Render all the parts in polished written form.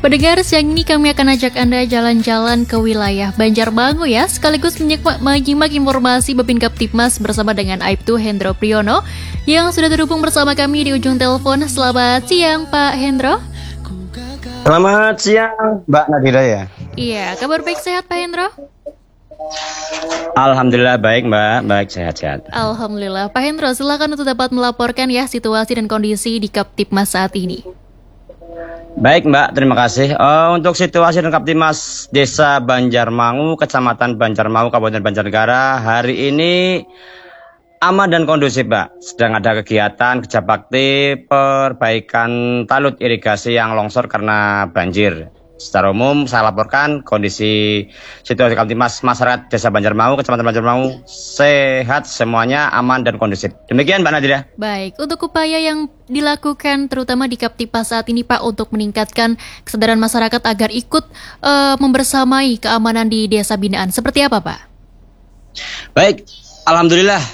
Pendengar, siang ini kami akan ajak Anda jalan-jalan ke wilayah Banjarmangu ya, sekaligus menyimak informasi Babin Kaptipmas bersama dengan Aibtu Hendro Priyono yang sudah terhubung bersama kami di ujung telepon. Selamat siang Pak Hendro. Selamat siang Mbak Nadira ya. Iya, kabar baik sehat Pak Hendro? Alhamdulillah baik Mbak, baik sehat-sehat. Alhamdulillah. Pak Hendro, silakan untuk dapat melaporkan ya situasi dan kondisi di Kaptipmas saat ini. Baik Mbak, terima kasih. Untuk situasi dan Kaptipmas Desa Banjarmangu, Kecamatan Banjarmangu, Kabupaten Banjarnegara, hari ini aman dan kondusif Mbak. Sedang ada kegiatan kerja bakti perbaikan talut irigasi yang longsor karena banjir. Secara umum saya laporkan kondisi situasi Kaptipmas masyarakat Desa Banjarmangu, Kecamatan Banjarmangu sehat, semuanya aman dan kondusif. Demikian Mbak Nadira. Baik, untuk upaya yang dilakukan terutama di Kaptipmas saat ini Pak untuk meningkatkan kesadaran masyarakat agar ikut membersamai keamanan di desa binaan, seperti apa Pak? Baik, alhamdulillah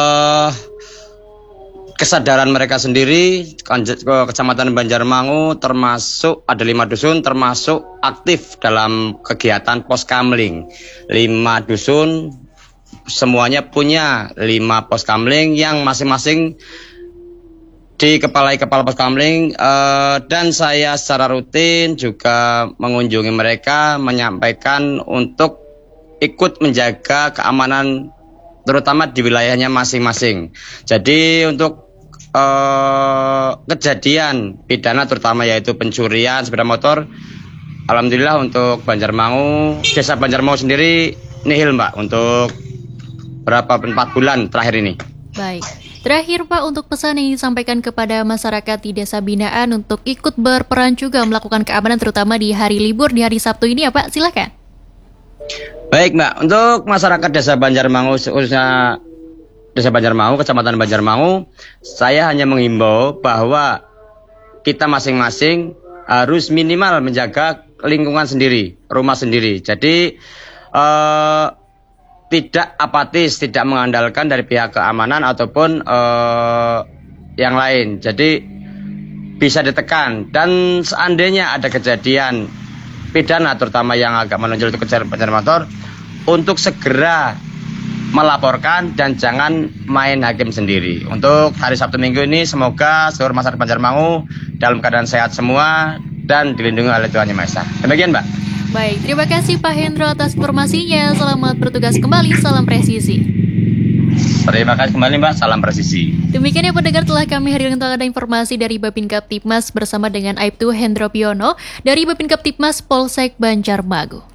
kesadaran mereka sendiri, Kecamatan Banjarmangu termasuk ada 5 dusun termasuk aktif dalam kegiatan pos kamling. 5 dusun semuanya punya 5 pos kamling yang masing-masing dikepalai kepala pos kamling, dan saya secara rutin juga mengunjungi mereka, menyampaikan untuk ikut menjaga keamanan terutama di wilayahnya masing-masing. Jadi untuk kejadian pidana terutama yaitu pencurian sepeda motor, alhamdulillah untuk Banjarmangu, Desa Banjarmangu sendiri nihil Mbak untuk 4 bulan terakhir ini. Baik, terakhir Pak, untuk pesan yang disampaikan kepada masyarakat di desa binaan untuk ikut berperan juga melakukan keamanan terutama di hari libur, di hari Sabtu ini ya Pak, silakan. Baik Mbak, untuk masyarakat Desa Banjarmangu, khususnya Desa Banjarmangu, Kecamatan Banjarmangu, saya hanya menghimbau bahwa kita masing-masing harus minimal menjaga lingkungan sendiri, rumah sendiri. Jadi tidak apatis, tidak mengandalkan dari pihak keamanan ataupun yang lain. Jadi bisa ditekan, dan seandainya ada kejadian pidana terutama yang agak menonjol untuk kendaraan motor, untuk segera melaporkan dan jangan main hakim sendiri. Untuk hari Sabtu Minggu ini semoga seluruh masyarakat Banjarmangu dalam keadaan sehat semua dan dilindungi oleh Tuhan Yang Maha Esa. Demikian Mbak. Baik, terima kasih Pak Hendro atas informasinya. Selamat bertugas kembali, salam presisi. Terima kasih kembali Mbak, salam presisi. Demikian ya pendengar, telah kami hadirkan untuk ada informasi dari Babin Kaptipmas bersama dengan Aibtu Hendro Priyono dari Babin Kaptipmas Polsek Banjarmangu.